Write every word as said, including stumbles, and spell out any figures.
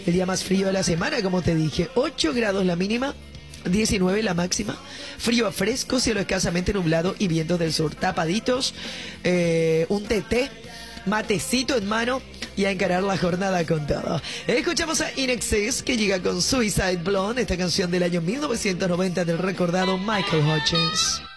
El día más frío de la semana, como te dije, ocho grados la mínima, diecinueve la máxima, frío a fresco, cielo escasamente nublado y vientos del sur. Tapaditos, eh, un teté, matecito en mano y a encarar la jornada con todo. Escuchamos a In Excess, que llega con Suicide Blonde, esta canción del año mil novecientos noventa del recordado Michael Hutchence.